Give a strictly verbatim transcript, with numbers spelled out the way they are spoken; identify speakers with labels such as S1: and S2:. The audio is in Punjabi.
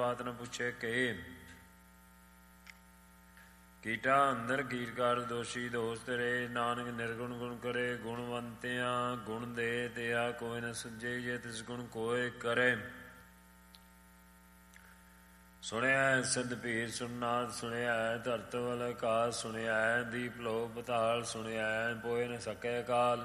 S1: ਬਾਤ ਨ ਪੁੱਛੇ ਕੇ। ਕੀਟਾ ਅੰਦਰ ਕੀਟ ਕਰ ਦੋਸ਼ੀ ਦੋਸਤ ਰੇ। ਨਾਨਕ ਨਿਰਗੁਣ ਗੁਣ ਕਰੇ ਗੁਣਵੰਤਿਆਂ ਗੁਣ ਦੇ ਦਿਆ ਕੋਈ ਨ ਸੁਝੇ ਜੇ ਤਿਸ ਗੁਣ ਕੋਇ ਕਰੇ। ਸੁਣਿਆ ਸਿੱਧ ਭੀਰ ਸੁਣਨਾਥ ਸੁਣਿਆ ਧਰਤ ਵਲ ਆਕਾਸ ਸੁਣਿਆ ਦੀਪ ਲੋ ਪਤਾਲ ਸੁਣਿਆ ਪੋਇ ਨ ਸਕੈ ਕਾਲ।